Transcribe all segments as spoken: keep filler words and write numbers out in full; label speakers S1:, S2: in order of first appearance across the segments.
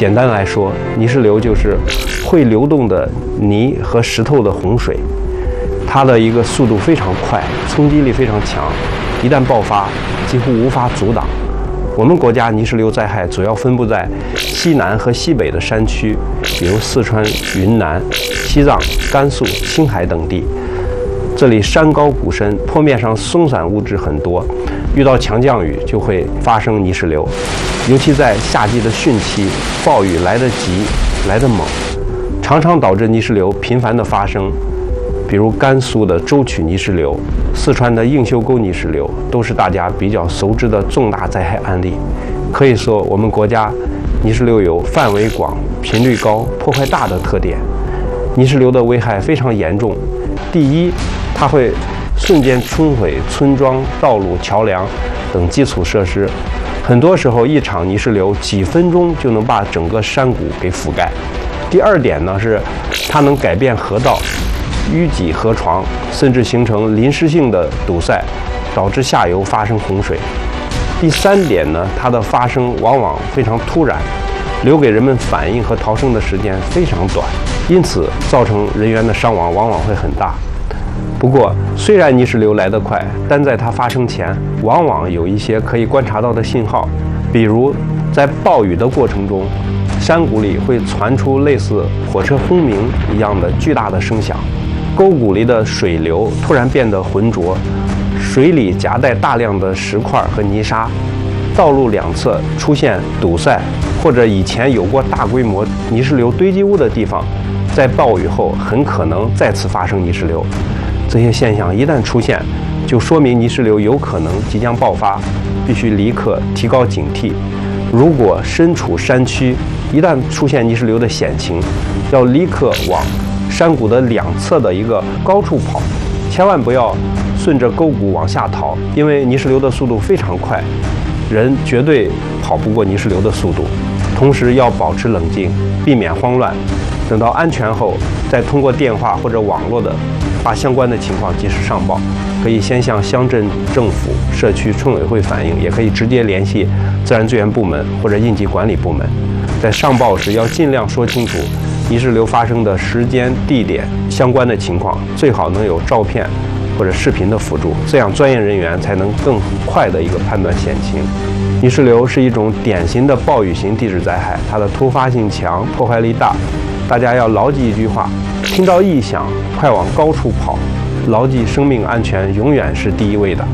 S1: 简单来说，泥石流就是会流动的泥和石头的洪水，它的一个速度非常快，冲击力非常强，一旦爆发，几乎无法阻挡。我们国家泥石流灾害主要分布在西南和西北的山区，比如四川、云南、西藏、甘肃、青海等地。这里山高谷深，坡面上松散物质很多，遇到强降雨就会发生泥石流。尤其在夏季的汛期，暴雨来得急，来得猛，常常导致泥石流频繁的发生。比如甘肃的舟曲泥石流、四川的映修沟泥石流，都是大家比较熟知的重大灾害案例。可以说，我们国家泥石流有范围广、频率高、破坏大的特点。泥石流的危害非常严重。第一，它会瞬间冲毁村庄、道路、桥梁等基础设施，很多时候一场泥石流几分钟就能把整个山谷给覆盖。第二点呢是，它能改变河道，淤积河床，甚至形成临时性的堵塞，导致下游发生洪水。第三点呢，它的发生往往非常突然，留给人们反应和逃生的时间非常短，因此造成人员的伤亡往往会很大。不过，虽然泥石流来得快，但在它发生前，往往有一些可以观察到的信号，比如在暴雨的过程中，山谷里会传出类似火车轰鸣一样的巨大的声响，沟谷里的水流突然变得浑浊，水里夹带大量的石块和泥沙，道路两侧出现堵塞，或者以前有过大规模泥石流堆积物的地方，在暴雨后很可能再次发生泥石流。这些现象一旦出现，就说明泥石流有可能即将爆发，必须立刻提高警惕。如果身处山区，一旦出现泥石流的险情，要立刻往山谷的两侧的一个高处跑，千万不要顺着沟谷往下逃，因为泥石流的速度非常快，人绝对跑不过泥石流的速度。同时要保持冷静，避免慌乱，等到安全后，再通过电话或者网络的把相关的情况及时上报。可以先向乡镇政府、社区村委会反映，也可以直接联系自然资源部门或者应急管理部门。在上报时要尽量说清楚泥石流发生的时间、地点、相关的情况，最好能有照片或者视频的辅助，这样专业人员才能更快的一个判断险情。泥石流是一种典型的暴雨型地质灾害，它的突发性强，破坏力大。大家要牢记一句话：听到异响，快往高处跑。牢记生命安全永远是第一位的。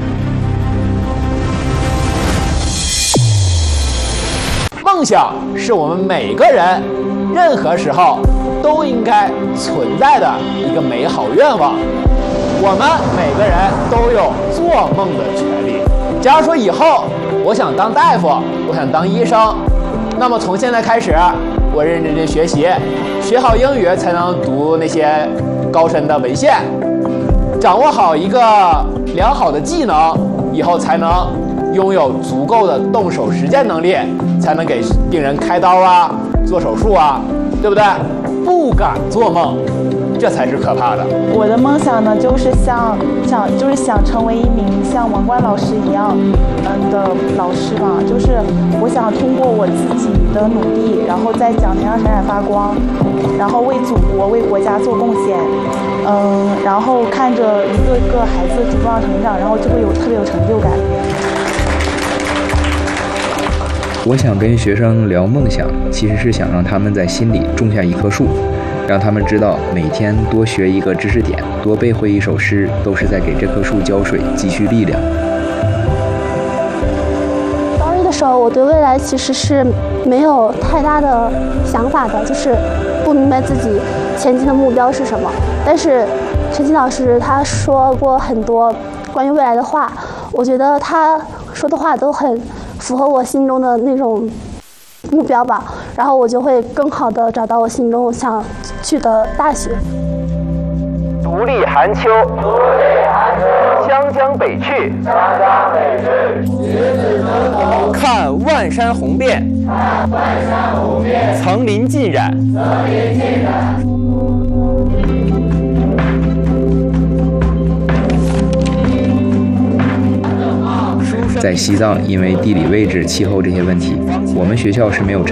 S2: 梦想是我们每个人任何时候都应该存在的一个美好愿望。我们每个人都有做梦的权利。假如说以后我想当大夫，我想当医生，那么从现在开始，我认真地学习，学好英语才能读那些高深的文献，掌握好一个良好的技能，以后才能拥有足够的动手实践能力，才能给病人开刀啊，做手术啊，对不对？不敢做梦，这才是可怕的。
S3: 我的梦想呢，就是想想就是想成为一名像王冠老师一样，嗯的老师嘛。就是我想通过我自己的努力，然后在讲台上闪闪发光，然后为祖国、为国家做贡献。嗯，然后看着一个个孩子茁壮成长，然后就会有特别有成就感。
S4: 我想跟学生聊梦想，其实是想让他们在心里种下一棵树，让他们知道每天多学一个知识点，多背会一首诗，都是在给这棵树浇水，积蓄力量。
S5: 高一的时候，我对未来其实是没有太大的想法的，就是不明白自己前进的目标是什么。但是陈奇老师他说过很多关于未来的话，我觉得他说的话都很符合我心中的那种目标吧，然后我就会更好的找到我心中想去的大学。
S2: 独立寒秋，湘江北去，看万山红遍，层林尽染。
S4: 在西藏，因为地理位置、气候这些问题，我们学校是没有